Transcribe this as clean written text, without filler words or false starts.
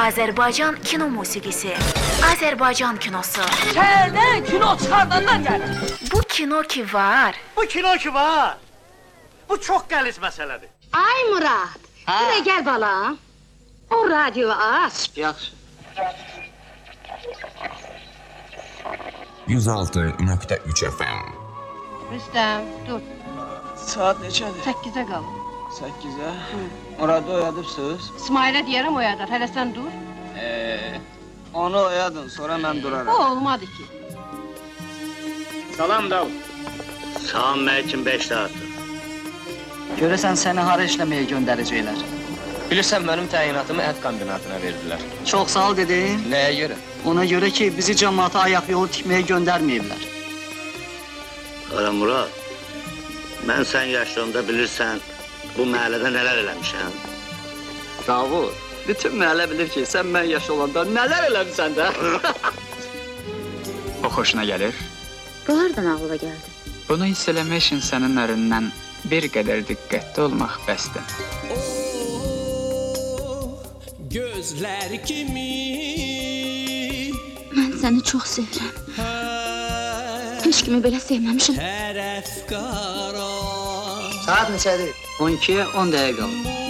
Azərbaycan kino musiqisi, Azərbaycan kinosu. Şəhərdən kino çıxardanlar gəlir. Bu kino ki var. Bu kino ki var. Bu çox qəliz məsələdir. Ay Murad, buraya gel balam. O radyoyu aç. Yaxşı. 106.3 FM. Rüstəm, dur. Saat neçədir? 8'e qal. 8-ə? Orada oyadıbsınız? İsmail'e deyərəm oyadar, hələ sən dur. Onu oyadın, sonra mən duraram. O olmadı ki. Salam Dav. Salam Məlkin 5 saatdır. Görəsən səni hara işləməyə göndərəcəklər? Bilirsən, mənim təyinatımı ət kombinatına verdilər. Çox sağ ol dedin. Nəyə görə? Ona görə ki, bizi cəmaata ayaq yolu tikməyə göndərməyiblər. Qara Murad, mən sən yaşlarında bilirsən, bu məhəllədə nələr eləmişəm? Davud, bütün məhəllə bilir ki, sən mən yaş olanda nələr eləmişsən də? O xoşuna gəlir. Bu hardan ağlıma gəldi? Bunu hiss eləmək üçün sənin ərindən bir qədər diqqətli olmaq bəsdir. Gözlər kimi Mən səni çox sevirəm. Heç kimi belə sevməmişəm. tərəf qara Saat neçədir? 12-yə 10 dəqiqə qalır.